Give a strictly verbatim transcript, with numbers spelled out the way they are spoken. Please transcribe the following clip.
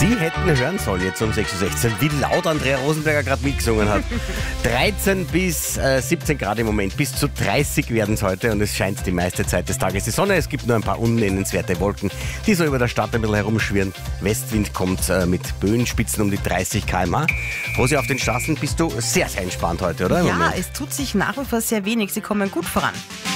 Sie hätten hören sollen jetzt um sechs Uhr sechzehn, wie laut Andrea Rosenberger gerade mitgesungen hat. dreizehn bis siebzehn Grad im Moment, bis zu dreißig werden es heute und es scheint die meiste Zeit des Tages die Sonne. Es gibt nur ein paar unnennenswerte Wolken, die so über der Stadt ein bisschen herumschwirren. Westwind kommt äh, mit Böenspitzen um die dreißig Kilometer pro Stunde. Rosi, auf den Straßen bist du sehr, sehr entspannt heute, oder? Im Ja, Moment. es tut sich nach wie vor sehr wenig. Sie kommen gut voran.